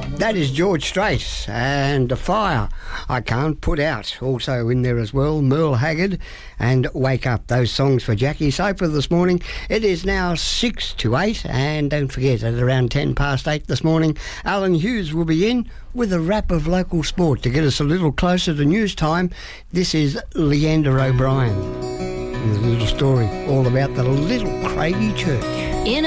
That is George Strait and The Fire I Can't Put Out. Also in there as well, Merle Haggard and Wake Up. Those songs for Jackie Soper this morning. It is now 6 to 8, and don't forget, at around 10 past 8 this morning, Alan Hughes will be in with a wrap of local sport to get us a little closer to news time. This is Leander O'Brien. And a little story all about the Little Craigie Church.